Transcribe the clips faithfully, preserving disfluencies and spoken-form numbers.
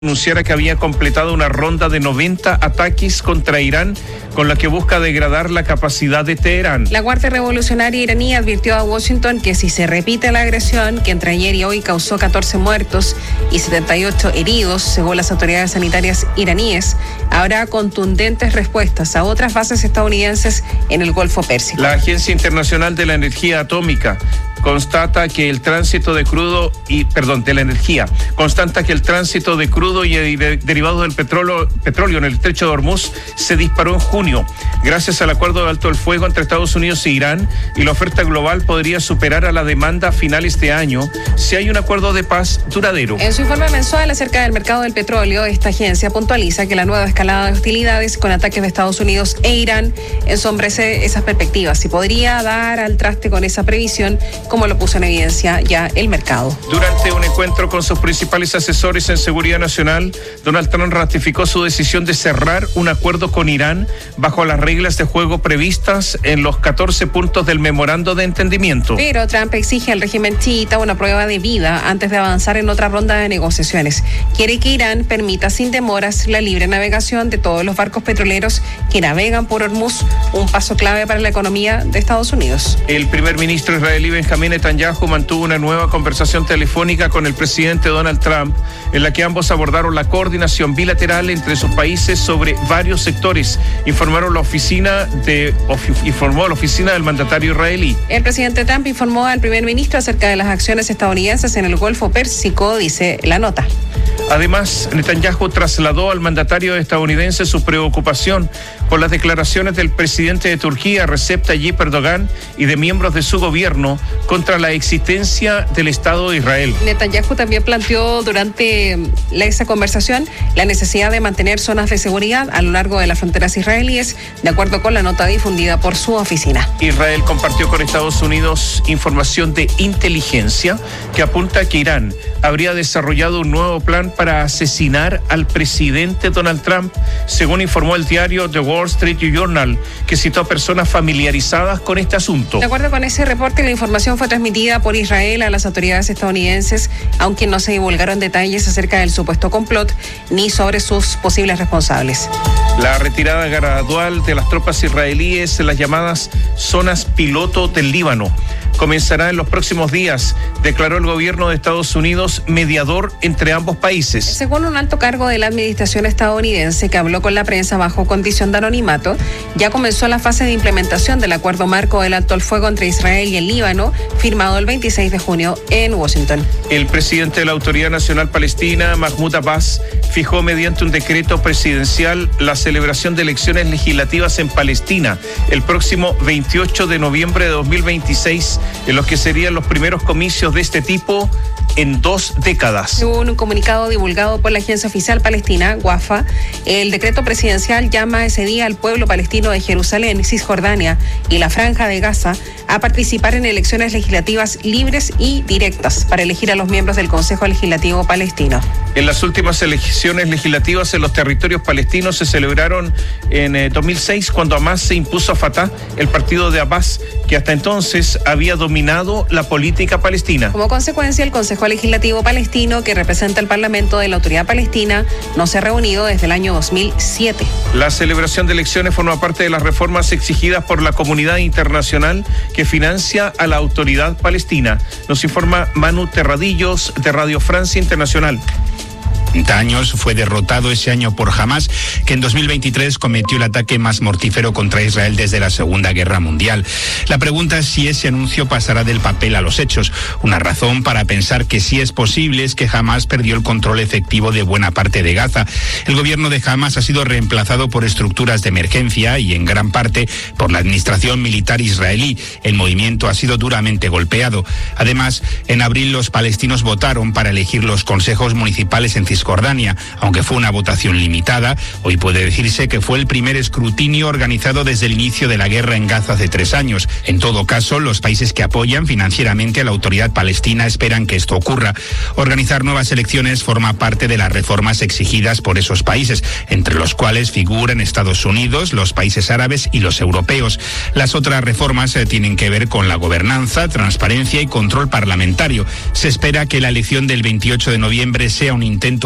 anunciara que había completado una ronda de noventa ataques contra Irán, con la que busca degradar la capacidad de Teherán. La Guardia Revolucionaria iraní advirtió a Washington que si se repite la agresión, que entre ayer y hoy causó catorce muertos y setenta y ocho heridos, según las autoridades sanitarias iraníes, habrá contundentes respuestas a otras bases estadounidenses en el Golfo Pérsico. La Agencia Internacional de la Energía Atómica constata que el tránsito de crudo y, perdón, de la energía, constata que el tránsito de crudo y de, derivados del petróleo, petróleo en el estrecho de Hormuz se disparó en junio, gracias al acuerdo de alto el fuego entre Estados Unidos e Irán, y la oferta global podría superar a la demanda a finales de año si hay un acuerdo de paz duradero. En su informe mensual acerca del mercado del petróleo, esta agencia puntualiza que la nueva escalada de hostilidades con ataques de Estados Unidos e Irán ensombrece esas perspectivas y podría dar al traste con esa previsión, como lo puso en evidencia ya el mercado. Durante un encuentro con sus principales asesores en seguridad nacional, Donald Trump ratificó su decisión de cerrar un acuerdo con Irán bajo las reglas de juego previstas en los catorce puntos del memorando de entendimiento. Pero Trump exige al régimen chiita una prueba de vida antes de avanzar en otra ronda de negociaciones. Quiere que Irán permita sin demoras la libre navegación de todos los barcos petroleros que navegan por Hormuz, un paso clave para la economía de Estados Unidos. El primer ministro israelí Benjamín Netanyahu mantuvo una nueva conversación telefónica con el presidente Donald Trump, en la que ambos abordaron la coordinación bilateral entre sus países sobre varios sectores, informaron la oficina de informó la oficina del mandatario israelí. El presidente Trump informó al primer ministro acerca de las acciones estadounidenses en el Golfo Pérsico, dice la nota. Además, Netanyahu trasladó al mandatario estadounidense su preocupación por las declaraciones del presidente de Turquía, Recep Tayyip Erdogan, y de miembros de su gobierno contra la existencia del Estado de Israel. Netanyahu también planteó durante esa conversación la necesidad de mantener zonas de seguridad a lo largo de las fronteras israelíes, de acuerdo con la nota difundida por su oficina. Israel compartió con Estados Unidos información de inteligencia que apunta a que Irán habría desarrollado un nuevo plan para asesinar al presidente Donald Trump, según informó el diario The Wall Street Journal, que citó a personas familiarizadas con este asunto. De acuerdo con ese reporte, la información fue transmitida por Israel a las autoridades estadounidenses, aunque no se divulgaron detalles acerca del supuesto complot ni sobre sus posibles responsables. La retirada gradual de las tropas israelíes en las llamadas zonas piloto del Líbano comenzará en los próximos días, declaró el gobierno de Estados Unidos, mediador entre ambos países. Según un alto cargo de la administración estadounidense que habló con la prensa bajo condición de anonimato, ya comenzó la fase de implementación del acuerdo marco del alto el fuego entre Israel y el Líbano, firmado el veintiséis de junio en Washington. El presidente de la Autoridad Nacional Palestina, Mahmoud Abbas, fijó mediante un decreto presidencial la celebración de elecciones legislativas en Palestina el próximo veintiocho de noviembre de dos mil veintiséis, en los que serían los primeros comicios de este tipo en dos décadas. Según un comunicado divulgado por la agencia oficial palestina, WAFA, el decreto presidencial llama ese día al pueblo palestino de Jerusalén, Cisjordania y la Franja de Gaza a participar en elecciones legislativas libres y directas para elegir a los miembros del Consejo Legislativo Palestino. En las últimas elecciones legislativas en los territorios palestinos se celebraron en eh, dos mil seis, cuando Hamas se impuso a Fatah, el partido de Abbas, que hasta entonces había dominado la política palestina. Como consecuencia, el Consejo Legislativo Palestino, que representa el Parlamento de la Autoridad Palestina, no se ha reunido desde el año dos mil siete. La celebración de elecciones forma parte de las reformas exigidas por la comunidad internacional que financia a la Autoridad Palestina. Nos informa Manu Terradillos de Radio Francia Internacional. treinta años, fue derrotado ese año por Hamas, que en dos mil veintitrés cometió el ataque más mortífero contra Israel desde la Segunda Guerra Mundial. La pregunta es si ese anuncio pasará del papel a los hechos. Una razón para pensar que sí es posible es que Hamas perdió el control efectivo de buena parte de Gaza. El gobierno de Hamas ha sido reemplazado por estructuras de emergencia y en gran parte por la administración militar israelí. El movimiento ha sido duramente golpeado. Además, en abril los palestinos votaron para elegir los consejos municipales en Cisjordania, aunque fue una votación limitada. Hoy puede decirse que fue el primer escrutinio organizado desde el inicio de la guerra en Gaza hace tres años. En todo caso, los países que apoyan financieramente a la autoridad palestina esperan que esto ocurra. Organizar nuevas elecciones forma parte de las reformas exigidas por esos países, entre los cuales figuran Estados Unidos, los países árabes y los europeos. Las otras reformas eh, tienen que ver con la gobernanza, transparencia y control parlamentario. Se espera que la elección del veintiocho de noviembre sea un intento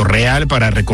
real para